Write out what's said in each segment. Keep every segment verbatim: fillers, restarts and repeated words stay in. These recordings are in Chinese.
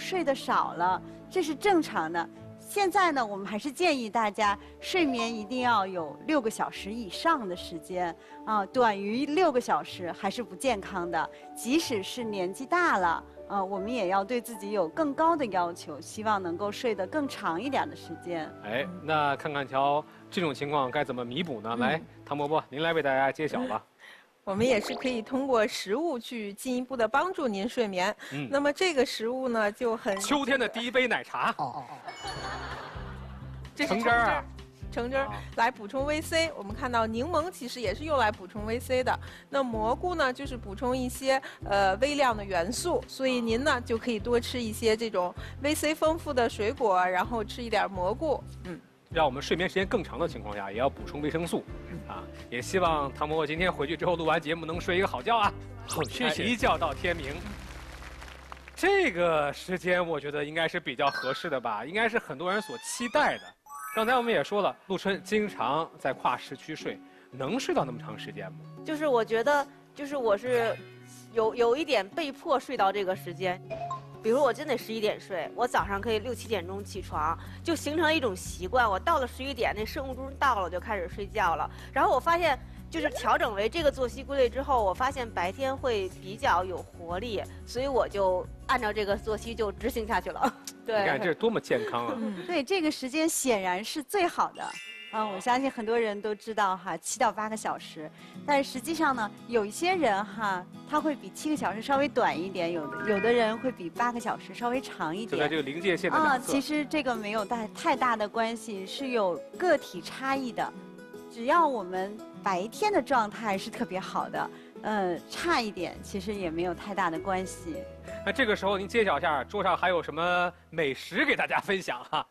睡得少了，这是正常的。现在呢，我们还是建议大家睡眠一定要有六个小时以上的时间啊，短于六个小时还是不健康的。即使是年纪大了，呃，我们也要对自己有更高的要求，希望能够睡得更长一点的时间。 哎，那看看瞧这种情况该怎么弥补呢？来，唐伯伯，您来为大家揭晓吧。 我们也是可以通过食物去进一步的帮助您睡眠。 嗯， 那么这个食物呢就很秋天的第一杯奶茶。 哦哦哦， 这是橙汁儿啊， 橙汁儿来补充维 C。我们看到柠檬其实也是用来补充维 C 的。那蘑菇呢，就是补充一些呃微量的元素。所以您呢就可以多吃一些这种维 C 丰富的水果，然后吃一点蘑菇。嗯。 让我们睡眠时间更长的情况下，也要补充维生素，啊，也希望唐伯伯今天回去之后录完节目能睡一个好觉啊！ 好，谢谢。 一觉到天明，这个时间我觉得应该是比较合适的吧，应该是很多人所期待的。刚才我们也说了，陆春经常在跨时区睡，能睡到那么长时间吗？ 就是我觉得，就是我是有有一点被迫睡到这个时间。比如我真得十一点睡，我早上可以六七点钟起床，就形成了一种习惯。我到了十一点，那生物钟到了就开始睡觉了。然后我发现，就是调整为这个作息规律之后，我发现白天会比较有活力，所以我就按照这个作息就执行下去了。对， 你看这是多么健康啊！ 嗯，对，这个时间显然是最好的。啊，我相信很多人都知道哈，七到八个小时，但是实际上呢，有一些人哈，他会比七个小时稍微短一点，有的有的人会比八个小时稍微长一点。 就在这个临界线的两侧。 啊，其实这个没有大太大的关系，是有个体差异的。只要我们白天的状态是特别好的，呃，差一点其实也没有太大的关系。 那这个时候您揭晓一下，桌上还有什么美食给大家分享哈？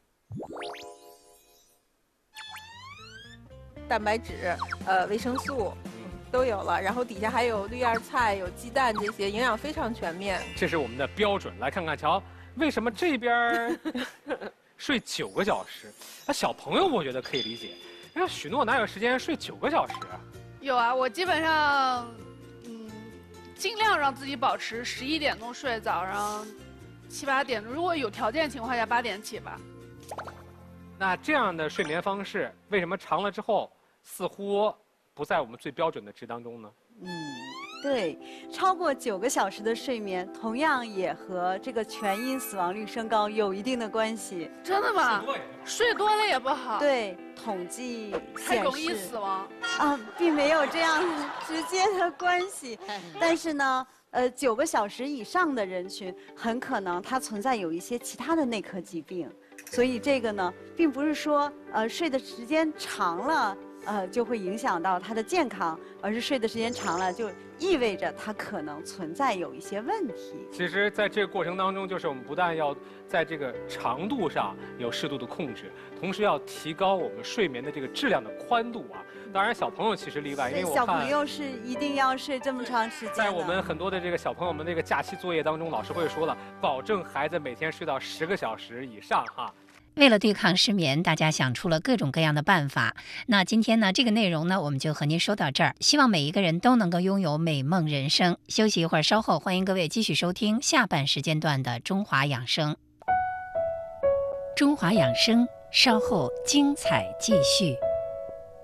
蛋白质、呃维生素都有了，然后底下还有绿叶菜、有鸡蛋，这些营养非常全面。 这是我们的标准，来看看瞧，为什么这边睡九个小时？那小朋友我觉得可以理解，那许诺哪有时间睡九个小时啊？ 有啊，我基本上，嗯，尽量让自己保持十一点钟睡，早上七八点钟，如果有条件情况下八点起吧。 那这样的睡眠方式，为什么长了之后似乎不在我们最标准的值当中呢？ 嗯，对，超过九个小时的睡眠，同样也和这个全因死亡率升高有一定的关系。 真的吗？睡多了也不好。 对，统计显示还容易死亡。 啊，并没有这样直接的关系，但是呢。呃，九个小时以上的人群，很可能它存在有一些其他的内科疾病，所以这个呢，并不是说呃睡的时间长了，呃就会影响到他的健康，而是睡的时间长了，就意味着他可能存在有一些问题。 其实，在这个过程当中，就是我们不但要在这个长度上有适度的控制，同时要提高我们睡眠的这个质量的宽度啊。当然，小朋友其实例外，因为我看小朋友是一定要睡这么长时间的。 在我们很多的这个小朋友们这个假期作业当中，老师会说了，保证孩子每天睡到十个小时以上哈。 为了对抗失眠，大家想出了各种各样的办法。那今天呢，这个内容呢，我们就和您说到这儿。希望每一个人都能够拥有美梦人生。休息一会儿，稍后欢迎各位继续收听下半时间段的中华养生。中华养生，稍后精彩继续。